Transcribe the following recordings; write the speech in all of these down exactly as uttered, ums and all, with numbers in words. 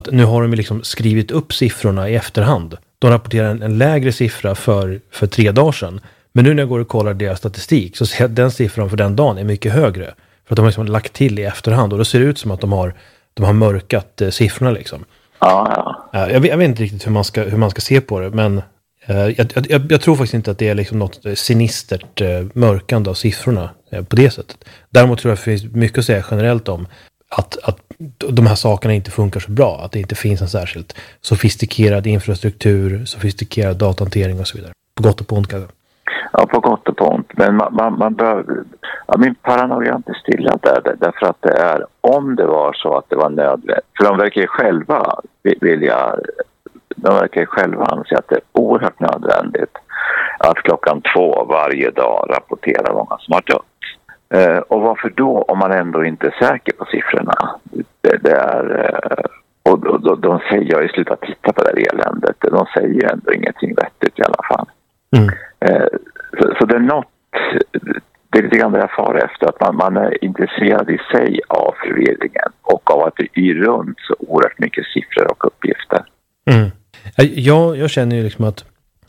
att nu har de liksom skrivit upp siffrorna i efterhand. De rapporterar en, en lägre siffra för, för tre dagar sedan. Men nu när jag går och kollar deras statistik så ser jag att den siffran för den dagen är mycket högre. För att de har liksom lagt till i efterhand. Och då ser det ut som att de har, de har mörkat eh, siffrorna liksom. Ja, ja. Uh, jag, vet, jag vet inte riktigt hur man ska, hur man ska se på det. Men uh, jag, jag, jag tror faktiskt inte att det är liksom något sinistert uh, mörkande av siffrorna uh, på det sättet. Däremot tror jag att det finns mycket att säga generellt om att, att de här sakerna inte funkar så bra. Att det inte finns en särskilt sofistikerad infrastruktur, sofistikerad datahantering och så vidare. På gott och på ont kanske. Ja, på gott och på ont. Men man, man, man bör, ja, min paranoia är inte stilla där, därför att det är, om det var så att det var nödvändigt, för de verkar ju själva vilja, de verkar ju själva anse att det är oerhört nödvändigt att klockan två varje dag rapportera många som har dött. Eh, och varför då, om man ändå inte är säker på siffrorna? Det, det är, eh, och de, de, de säger, jag har ju slutat titta på det här eländet, de säger ju ändå ingenting vettigt i alla fall. Mm. Eh, så, så det är något, det är lite grann det jag far efter, att man, man är intresserad i sig av förvirringen och av att det är runt så oerhört mycket siffror och uppgifter. Mm. Jag, jag känner ju liksom att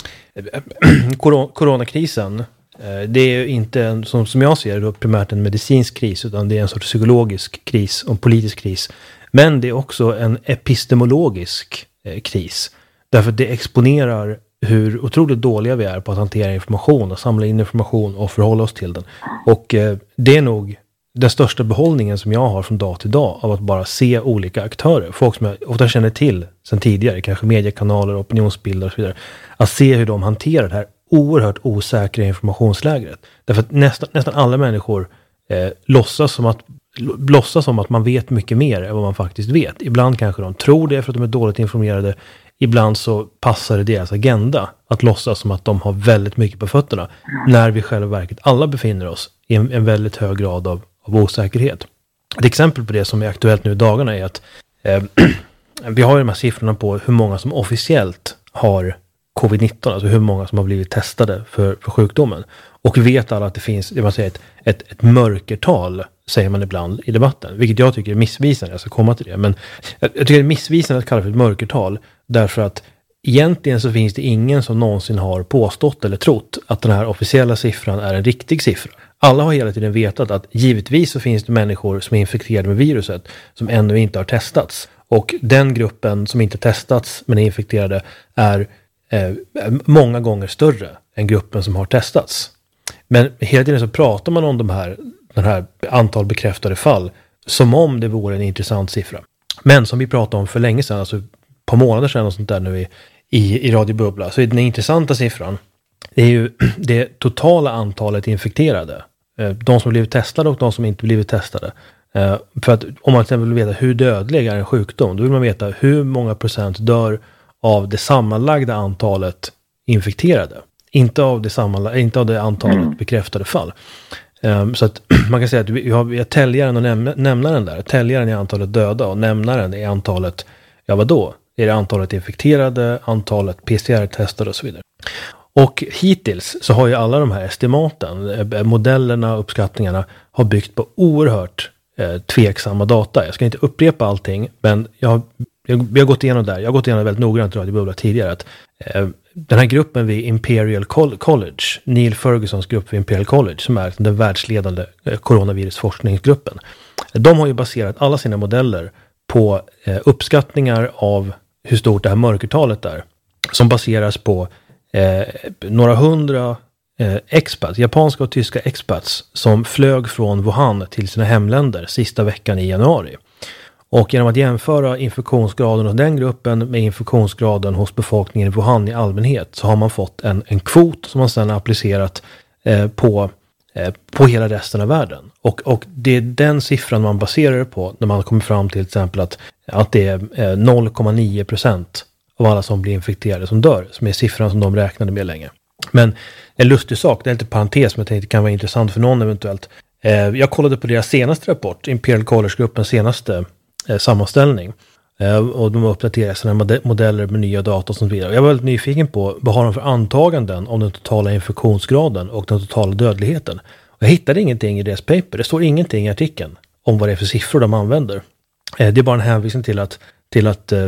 coronakrisen, det är ju inte en, som, som jag ser det, primärt en medicinsk kris, utan det är en sorts psykologisk kris och en politisk kris. Men det är också en epistemologisk eh, kris. Därför att det exponerar hur otroligt dåliga vi är på att hantera information och samla in information och förhålla oss till den. Och eh, det är nog den största behållningen som jag har från dag till dag av att bara se olika aktörer. Folk som jag ofta känner till sedan tidigare, kanske mediekanaler, opinionsbildare och så vidare. Att se hur de hanterar det här oerhört osäkra informationslägret. Därför att nästan, nästan alla människor eh, låtsas, som att, låtsas som att man vet mycket mer än vad man faktiskt vet. Ibland kanske de tror det för att de är dåligt informerade. Ibland så passar det deras agenda att låtsas som att de har väldigt mycket på fötterna. När vi själva verket alla befinner oss i en, en väldigt hög grad av, av osäkerhet. Ett exempel på det som är aktuellt nu i dagarna är att eh, vi har ju de här siffrorna på hur många som officiellt har covid nitton, alltså hur många som har blivit testade för, för sjukdomen. Och vi vet alla att det finns, det man säger, ett, ett, ett mörkertal, säger man ibland i debatten, vilket jag tycker är missvisande. Jag ska komma till det, men jag, jag tycker det är missvisande att kalla för ett mörkertal, därför att egentligen så finns det ingen som någonsin har påstått eller trott att den här officiella siffran är en riktig siffra. Alla har hela tiden vetat att givetvis så finns det människor som är infekterade med viruset som ännu inte har testats. Och den gruppen som inte testats men är infekterade är eh, många gånger större än gruppen som har testats. Men hela tiden så pratar man om de här, den här antal bekräftade fall som om det vore en intressant siffra. Men som vi pratade om för länge sedan, alltså på månader sedan och sånt där nu i, i, i Radio Bubbla, så är den intressanta siffran, det är ju det totala antalet infekterade. De som blivit testade och de som inte blivit testade. För att om man till exempel vill veta hur dödlig är en sjukdom, då vill man veta hur många procent dör av det sammanlagda antalet infekterade. Inte av det, sammanlag- inte av det antalet mm. bekräftade fall. Um, så att man kan säga att vi har, vi har täljaren och näm- nämnaren där. Täljaren är antalet döda och nämnaren är antalet, ja vadå? Är det antalet infekterade, antalet P C R-testade och så vidare. Och hittills så har ju alla de här estimaten, eh, modellerna och uppskattningarna har byggt på oerhört eh, tveksamma data. Jag ska inte upprepa allting, men jag har, jag, jag har gått igenom där. Jag har gått igenom väldigt noggrant i Radio Bubbla tidigare att eh, den här gruppen vid Imperial College, Neil Fergusons grupp vid Imperial College, som är den världsledande coronavirusforskningsgruppen. De har ju baserat alla sina modeller på eh, uppskattningar av hur stort det här mörkertalet är. Som baseras på eh, några hundra eh, expats, japanska och tyska expats, som flög från Wuhan till sina hemländer sista veckan i januari. Och genom att jämföra infektionsgraden hos den gruppen med infektionsgraden hos befolkningen i Wuhan i allmänhet, så har man fått en, en kvot som man sedan har applicerat eh, på, eh, på hela resten av världen. Och, och det är den siffran man baserar det på när man kommer fram till till exempel att, att det är eh, noll komma nio procent av alla som blir infekterade som dör, som är siffran som de räknade med länge. Men en lustig sak, det är lite parentes som jag tänkte kan vara intressant för någon eventuellt. Eh, jag kollade på deras senaste rapport, Imperial College-gruppens senaste sammanställning, och de har uppdaterat sina modeller med nya data och så vidare. Jag var väldigt nyfiken på vad har de för antaganden om den totala infektionsgraden och den totala dödligheten. Och jag hittade ingenting i deras paper. Det står ingenting i artikeln om vad det är för siffror de använder. Det är bara en hänvisning till att, till att